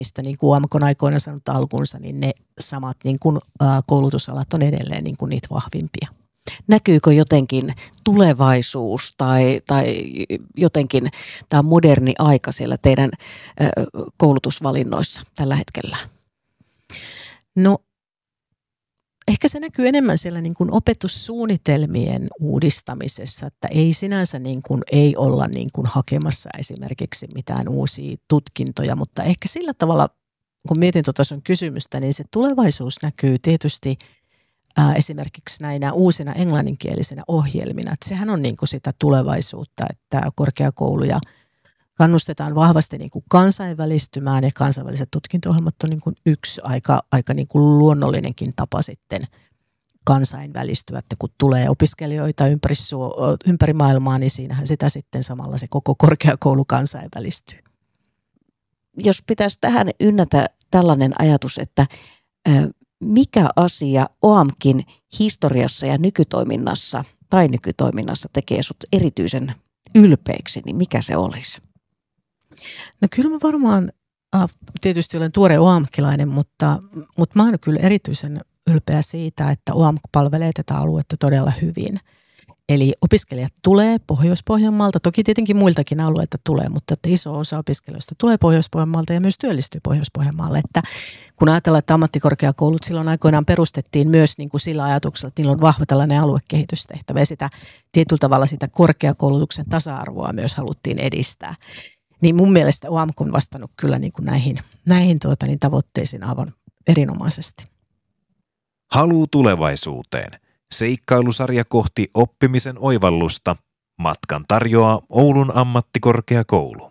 mistä niin kuin UAMK on aikoina saanut alkunsa, niin ne samat niin kuin, koulutusalat on edelleen niin kuin niitä vahvimpia. Näkyykö jotenkin tulevaisuus tai jotenkin tämä moderni aika siellä teidän koulutusvalinnoissa tällä hetkellä? No ehkä se näkyy enemmän siellä niin kuin opetussuunnitelmien uudistamisessa, että ei sinänsä niin kuin, ei olla niin kuin hakemassa esimerkiksi mitään uusia tutkintoja, mutta ehkä sillä tavalla, kun mietin tuota sun kysymystä, niin se tulevaisuus näkyy tietysti esimerkiksi näinä uusina englanninkielisinä ohjelmina. Että sehän on niin kuin sitä tulevaisuutta, että korkeakouluja kannustetaan vahvasti niin kuin kansainvälistymään ja kansainväliset tutkinto-ohjelmat on niin kuin yksi aika niin kuin luonnollinenkin tapa sitten kansainvälistyä, että kun tulee opiskelijoita ympäri maailmaa, niin siinähän sitä sitten samalla se koko korkeakoulu kansainvälistyy. Jos pitäisi tähän ynnätä tällainen ajatus, että mikä asia OAMKin historiassa ja nykytoiminnassa tekee sut erityisen ylpeäksi, niin mikä se olisi? No kyllä mä varmaan, tietysti olen tuore OAMKilainen, mutta mä oon kyllä erityisen ylpeä siitä, että OAMK palvelee tätä aluetta todella hyvin. Eli opiskelijat tulee Pohjois-Pohjanmaalta, toki tietenkin muiltakin alueilta tulee, mutta että iso osa opiskelijoista tulee Pohjois-Pohjanmaalta ja myös työllistyy Pohjois-Pohjanmaalle. Että kun ajatellaan, että ammattikorkeakoulut silloin aikoinaan perustettiin myös niin kuin sillä ajatuksella, että niillä on vahva tällainen aluekehitystehtävä ja sitä tietyllä tavalla sitä korkeakoulutuksen tasa-arvoa myös haluttiin edistää. Niin mun mielestä OAMK on vastannut kyllä niin kuin näihin tavoitteisiin aivan erinomaisesti. Haluu tulevaisuuteen. Seikkailusarja kohti oppimisen oivallusta. Matkan tarjoaa Oulun ammattikorkeakoulu.